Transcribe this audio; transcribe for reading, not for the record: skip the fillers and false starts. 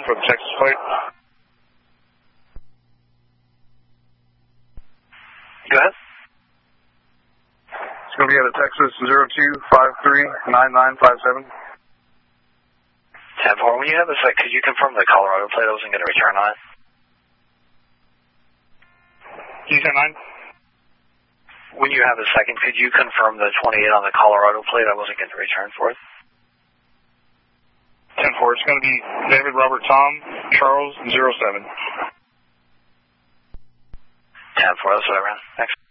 for the Texas plate. Go ahead. It's going to be out of Texas 02539957. 10-4, when you have this, could you confirm the Colorado plate I wasn't going to return on it? You said 9? When you have a second, could you confirm the 28 on the Colorado plate I wasn't going to return for it? 10-4, it's going to be David Robert Tom Charles 07. 10-4, that's what I ran. Thanks.